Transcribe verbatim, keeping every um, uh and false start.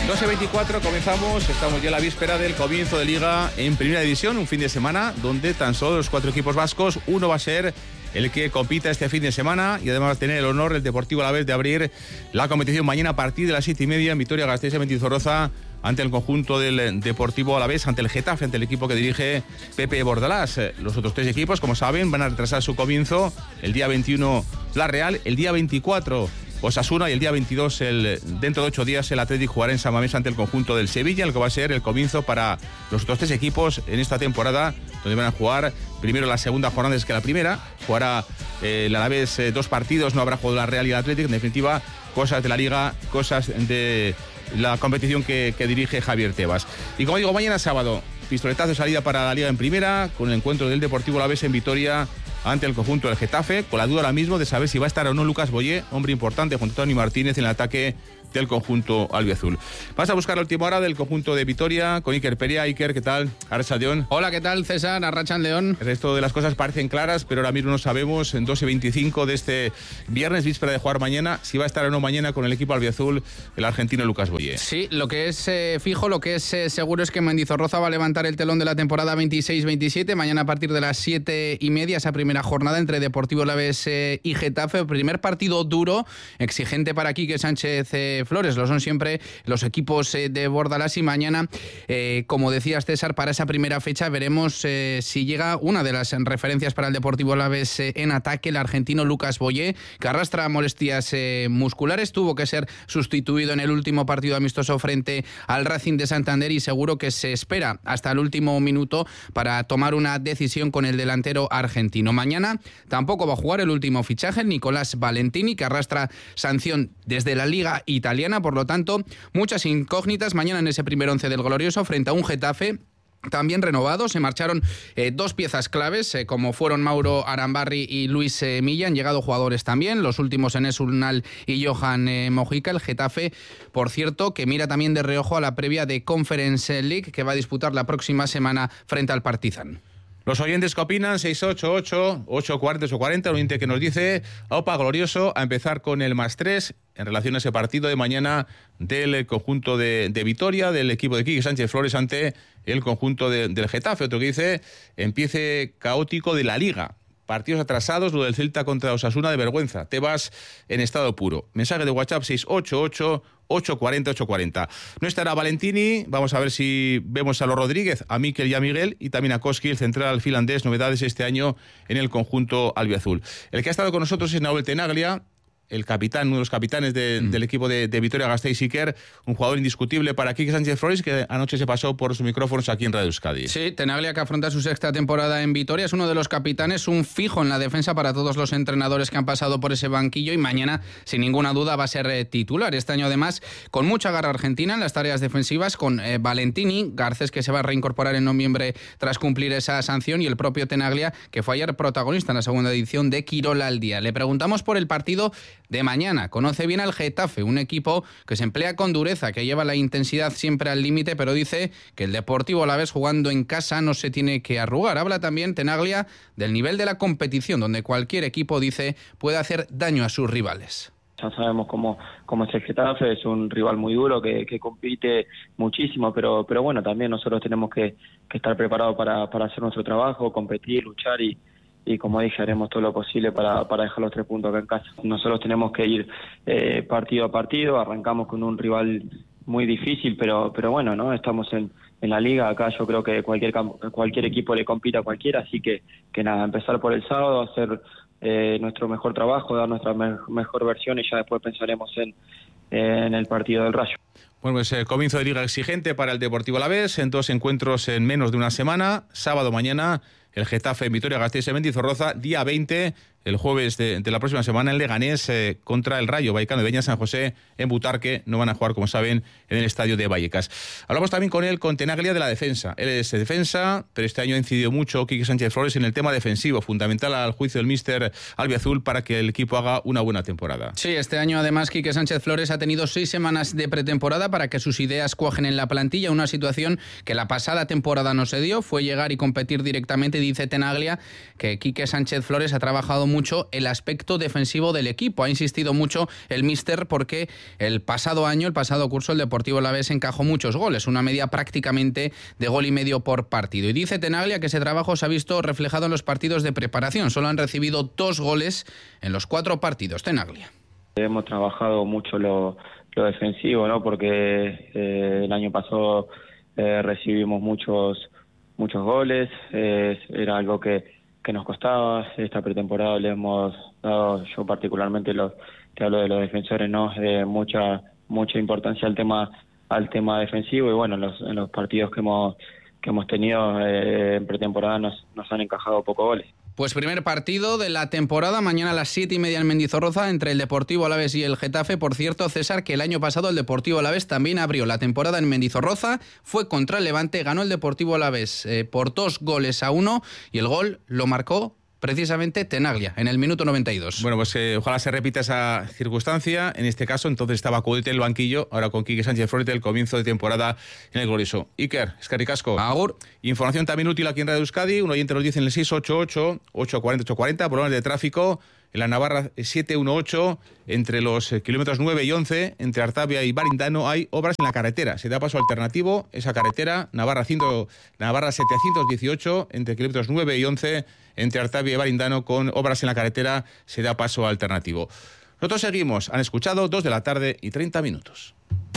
doce veinticuatro, comenzamos, estamos ya a la víspera del comienzo de Liga en Primera División, un fin de semana donde tan solo los cuatro equipos vascos, uno va a ser el que compita este fin de semana y además va a tener el honor el Deportivo Alavés de abrir la competición mañana a partir de las siete y media en Vitoria-Gasteiz de Mendizorroza ante el conjunto del Deportivo Alavés, ante el Getafe, ante el equipo que dirige Pepe Bordalás. Los otros tres equipos, como saben, van a retrasar su comienzo el día veintiuno La Real, el día veinticuatro Osasuna y el día veintidós, el, dentro de ocho días, el Athletic jugará en San Mamés ante el conjunto del Sevilla, el que va a ser el comienzo para los otros tres equipos en esta temporada, donde van a jugar primero la segunda jornada es que la primera. Jugará eh, el Alavés eh, dos partidos, no habrá jugado la Real y el Athletic. En definitiva, cosas de la Liga, cosas de la competición que, que dirige Javier Tebas. Y como digo, mañana sábado, pistoletazo de salida para la Liga en Primera, con el encuentro del Deportivo Alavés en Vitoria ante el conjunto del Getafe, con la duda ahora mismo de saber si va a estar o no Lucas Boyé, hombre importante junto a Toni Martínez en el ataque del conjunto albiazul. Vas a buscar la última hora del conjunto de Vitoria con Iker Perea. Iker, ¿qué tal? Arrachaldeón. Hola, ¿qué tal, César? Arrachaldeón. El resto de las cosas parecen claras, pero ahora mismo no sabemos, en doce veinticinco de este viernes, víspera de jugar mañana, si va a estar o no mañana con el equipo albiazul el argentino Lucas Boyé. Sí, lo que es eh, fijo, lo que es eh, seguro es que Mendizorroza va a levantar el telón de la temporada veintiséis veintisiete, mañana a partir de las siete y media, esa primera jornada entre Deportivo Alavés eh, y Getafe. Primer partido duro, exigente para Quique Sánchez eh, Flores, lo son siempre los equipos eh, de Bordalás, y mañana, eh, como decías, César, para esa primera fecha veremos eh, si llega una de las referencias para el Deportivo Alavés eh, en ataque, el argentino Lucas Boyé, que arrastra molestias eh, musculares, tuvo que ser sustituido en el último partido amistoso frente al Racing de Santander, y seguro que se espera hasta el último minuto para tomar una decisión con el delantero argentino. Mañana tampoco va a jugar el último fichaje, Nicolás Valentini, que arrastra sanción desde la Liga Italiana. Por lo tanto, muchas incógnitas mañana en ese primer once del Glorioso frente a un Getafe también renovado. Se marcharon eh, dos piezas claves, eh, como fueron Mauro Arambarri y Luis eh, Milla. Han llegado jugadores también, los últimos Enes Urnal y Johan eh, Mojica. El Getafe, por cierto, que mira también de reojo a la previa de Conference League, que va a disputar la próxima semana frente al Partizan. Los oyentes que opinan, seis ocho ocho, ocho cuarenta, ocho cuarenta, el oyente que nos dice: opa, glorioso, a empezar con el más tres en relación a ese partido de mañana del conjunto de, de Vitoria, del equipo de Quique Sánchez Flores ante el conjunto de, del Getafe. Otro que dice: empiece caótico de la Liga. Partidos atrasados, lo del Celta contra Osasuna, de vergüenza. Tebas en estado puro. Mensaje de WhatsApp seis ocho ocho, ocho cuarenta, ocho cuarenta. No estará Valentini, vamos a ver si vemos a los Rodríguez, a Mikel y a Miguel, y también a Koski, el central finlandés. Novedades este año en el conjunto albiazul. El que ha estado con nosotros es Nahuel Tenaglia, el capitán, uno de los capitanes de, mm. del equipo de, de Vitoria-Gasteiz Iker, un jugador indiscutible para Quique Sánchez Flores, que anoche se pasó por sus micrófonos aquí en Radio Euskadi. Sí, Tenaglia, que afronta su sexta temporada en Vitoria, es uno de los capitanes, un fijo en la defensa para todos los entrenadores que han pasado por ese banquillo, y mañana, sin ninguna duda, va a ser eh, titular. Este año, además, con mucha garra argentina en las tareas defensivas, con eh, Valentini, Garcés, que se va a reincorporar en noviembre tras cumplir esa sanción, y el propio Tenaglia, que fue ayer protagonista en la segunda edición de Quirol al Día. Le preguntamos por el partido de mañana. Conoce bien al Getafe, un equipo que se emplea con dureza, que lleva la intensidad siempre al límite, pero dice que el Deportivo Alavés, jugando en casa, no se tiene que arrugar. Habla también Tenaglia del nivel de la competición, donde cualquier equipo, dice, puede hacer daño a sus rivales. Ya sabemos cómo, cómo es el Getafe, es un rival muy duro que, que compite muchísimo, pero pero bueno, también nosotros tenemos que, que estar preparados para, para hacer nuestro trabajo, competir, luchar, y y como dije, haremos todo lo posible para, para dejar los tres puntos acá en casa. Nosotros tenemos que ir eh, partido a partido, arrancamos con un rival muy difícil, pero pero bueno, no estamos en, en la liga, acá yo creo que cualquier cualquier equipo le compite a cualquiera, así que, que nada, empezar por el sábado, hacer eh, nuestro mejor trabajo, dar nuestra me- mejor versión, y ya después pensaremos en, eh, en el partido del Rayo. Bueno, pues el comienzo de liga exigente para el Deportivo Alavés, en dos encuentros en menos de una semana. Sábado mañana el Getafe en Vitoria-Gasteiz de Mendizorroza, día veinte, el jueves de, de la próxima semana, en Leganés eh, contra el Rayo Vallecano de Beña San José en Butarque. No van a jugar, como saben, en el estadio de Vallecas. Hablamos también con él, con Tenaglia, de la defensa. Él es defensa, pero este año ha incidido mucho Quique Sánchez Flores en el tema defensivo, fundamental al juicio del míster albiazul para que el equipo haga una buena temporada. Sí, este año además Quique Sánchez Flores ha tenido seis semanas de pretemporada para que sus ideas cuajen en la plantilla, una situación que la pasada temporada no se dio, fue llegar y competir directamente. Dice Tenaglia que Quique Sánchez Flores ha trabajado mucho el aspecto defensivo del equipo. Ha insistido mucho el míster porque el pasado año, el pasado curso, el Deportivo Alavés encajó muchos goles, una media prácticamente de gol y medio por partido. Y dice Tenaglia que ese trabajo se ha visto reflejado en los partidos de preparación. Solo han recibido dos goles en los cuatro partidos. Tenaglia. Hemos trabajado mucho lo, lo defensivo, ¿no? Porque eh, el año pasado eh, recibimos muchos muchos goles, eh, era algo que, que nos costaba. Esta pretemporada le hemos dado, yo particularmente los, te hablo de los defensores, ¿no? Eh, mucha mucha importancia al tema al tema defensivo, y bueno, en los, en los partidos que hemos que hemos tenido eh, en pretemporada nos, nos han encajado pocos goles. Pues primer partido de la temporada, mañana a las siete y media en Mendizorroza, entre el Deportivo Alavés y el Getafe. Por cierto, César, que el año pasado el Deportivo Alavés también abrió la temporada en Mendizorroza, fue contra el Levante, ganó el Deportivo Alavés eh, por dos goles a uno, y el gol lo marcó precisamente Tenaglia, en el minuto noventa y dos. Bueno, pues eh, ojalá se repita esa circunstancia. En este caso, entonces estaba Cudete en el banquillo, ahora con Quique Sánchez Flores, el comienzo de temporada en el glorioso. Iker, eskerrik asko. Agur. Información también útil aquí en Radio Euskadi. Un oyente nos dice en el seis ocho ocho, ocho cuarenta, ocho cuarenta, problemas de tráfico en la Navarra siete uno ocho, entre los eh, kilómetros nueve y once, entre Artabia y Barindano, hay obras en la carretera. Se da paso alternativo, esa carretera, Navarra, cien, Navarra setecientos dieciocho, entre kilómetros nueve y once, entre Artabia y Barindano, con obras en la carretera, se da paso alternativo. Nosotros seguimos, han escuchado, dos de la tarde y treinta minutos.